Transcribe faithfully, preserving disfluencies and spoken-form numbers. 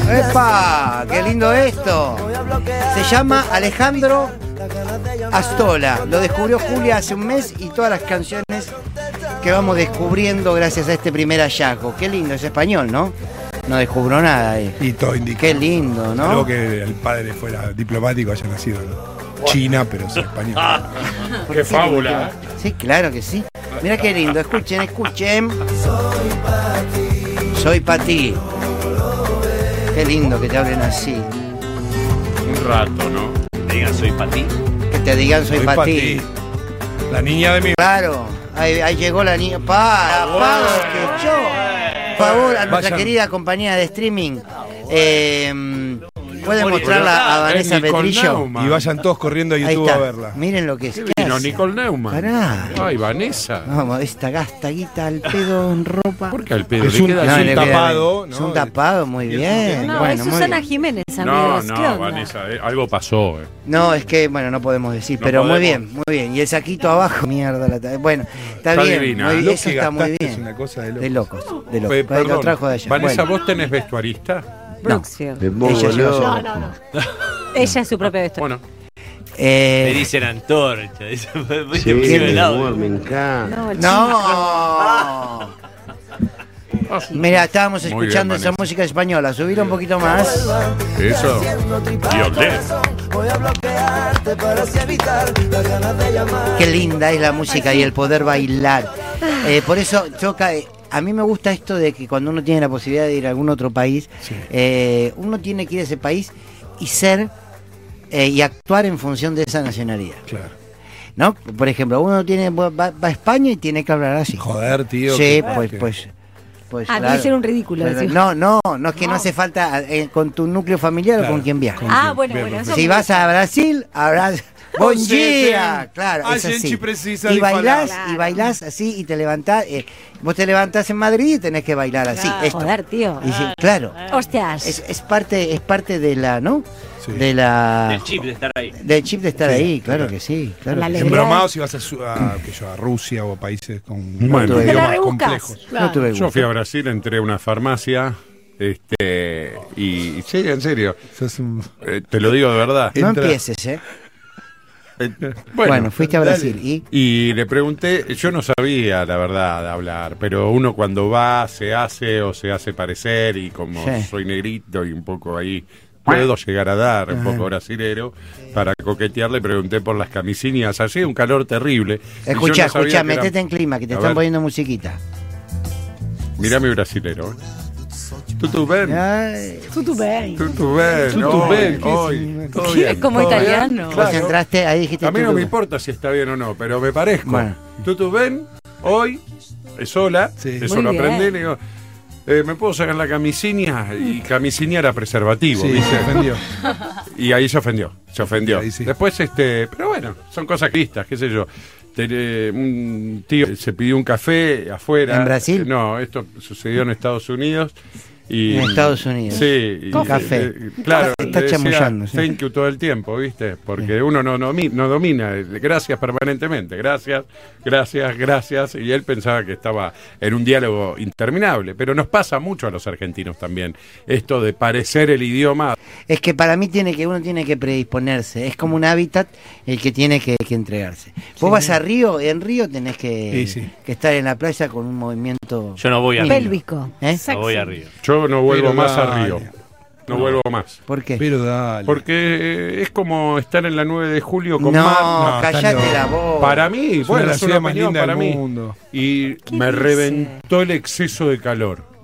¡Epa! ¡Qué lindo esto! Se llama Alejandro Astola. Lo descubrió Julia hace un mes y todas las canciones que vamos descubriendo gracias a este primer hallazgo. Qué lindo, es español, ¿no? No descubro nada. Eh. Y todo indica. Qué lindo, ¿no? Creo que el padre fuera diplomático, haya nacido en China, pero es español. ¡Qué fábula! Sí, claro que sí. Mira qué lindo, escuchen, escuchen. Soy pa' ti. Qué lindo que te hablen así. Un rato, ¿no? Te digan soy pa' ti. Que te digan soy, soy pa' ti. ti. La niña de mi... Claro, ahí, ahí llegó la niña. ¡Pa! ¡Pa! ¡Que yo! Por favor, a nuestra Vayan. querida compañía de streaming. Eh... Pueden mostrarla a Vanessa Petrillo. Y vayan todos corriendo a YouTube a verla. Miren lo que es. ¿Qué vino Nicole Neumann? Pará. Ay, Vanessa. Vamos, esta gasta guita al pedo en ropa. ¿Por qué al pedo? Es un, queda no, es un tapado. ¿no? Es un tapado, muy bien. No, bueno, es Susana Jiménez, amigos. No, ¿Qué no, onda? Vanessa, eh, algo pasó. Eh. No, es que, bueno, no podemos decir, no pero podemos. muy bien, muy bien. Y el saquito abajo, mierda. La bueno, está, está bien. Divina. Muy, Lo eso está muy bien. Es una cosa de locos. De locos. De locos. Eh, Pero lo trajo de allá. Vanessa, bueno. ¿vos tenés vestuarista? No. No. Ella lleva no, no, no. Ella es su propia vestuario. Bueno. Eh, Me dicen antorcha. Dicen, sí, mi amor, me encanta. No. Mira, estábamos escuchando bien, esa música española. Subir un poquito más. Eso. Violet. Qué linda es la música y el poder bailar. Eh, por eso choca. Eh, a mí me gusta esto de que cuando uno tiene la posibilidad de ir a algún otro país, sí. eh, uno tiene que ir a ese país y ser eh, y actuar en función de esa nacionalidad. Claro. ¿No? Por ejemplo, uno tiene va, va a España y tiene que hablar así. Joder, tío. Sí, pues, pues, pues. Ah, claro. debe ser un ridículo. Pero, no, no, no es que no, no hace falta eh, con tu núcleo familiar claro. o con quien viaja. Ah, bueno, bien, bueno. Eso si vas a Brasil, habrás. ¡Buen día! Claro, es así. Y bailás, claro. y bailás así y te levantás. Eh, vos te levantás en Madrid y tenés que bailar así. Claro. Esto. Joder, tío. Y, sí, claro. Hostias. Es, es parte, es parte de la, ¿no? Sí. De la. Del chip de estar ahí. Del chip de estar sí, ahí, claro, claro que sí. Claro. Embromado si vas a, a, que yo, a Rusia o a países con bueno, idiomas complejos. Claro. No tuve yo fui a Brasil, entré a una farmacia. Este. Y. Sí, en serio. Un... Eh, te lo digo de verdad. No Entra... empieces, ¿eh? Eh, bueno, bueno, fuiste a Brasil dale. y... y le pregunté, yo no sabía la verdad de hablar, pero uno cuando va se hace o se hace parecer y como sí. soy negrito y un poco ahí puedo llegar a dar un poco brasilero para coquetear, le pregunté por las camisinhas, hacía un calor terrible. Escucha, no escucha, metete era... en clima que te a están ver. poniendo musiquita. Mirá mi brasilero, ¿eh? Tutu ben. Tutu ben. Tutu ben. Tutu ben. Hoy. Es como italiano. Claro. Vos entraste, ahí dijiste a mí no tutu. me importa si está bien o no, pero me parezco. Bueno. Tutu ben, hoy, es sola. Sí. Eso Muy lo aprendí. Le digo, eh, ¿me puedo sacar la camisina? Y camisina era preservativo. Sí, ¿viste? se ofendió. Y ahí se ofendió. Se ofendió. Sí, sí. Después, este, pero bueno, son cosas cristas, qué sé yo. Un tío se pidió un café afuera. ¿En Brasil? No, esto sucedió en Estados Unidos. Y, en Estados Unidos. Sí. Y, con café. Eh, claro. Está chamullando. Sí. Thank you todo el tiempo, ¿viste? Porque sí. uno no, no, no domina. Gracias permanentemente. Gracias, gracias, gracias. Y él pensaba que estaba en un diálogo interminable. Pero nos pasa mucho a los argentinos también. Esto de parecer el idioma. Es que para mí tiene que uno tiene que predisponerse. Es como un hábitat el que tiene que, que entregarse. Vos sí. vas a Río, en Río tenés que, sí, sí. que estar en la playa con un movimiento. Yo no voy a Río. Pélvico. ¿Eh? No voy a Río. Yo no vuelvo Pero más dale. a Río. No, no vuelvo más. ¿Por qué? Pero dale. Porque es como estar en la nueve de julio con no, mar. No, callate la voz. Para mí, es bueno, una es una más opinión linda para del mí. Mundo. Y me dice? reventó el exceso de calor.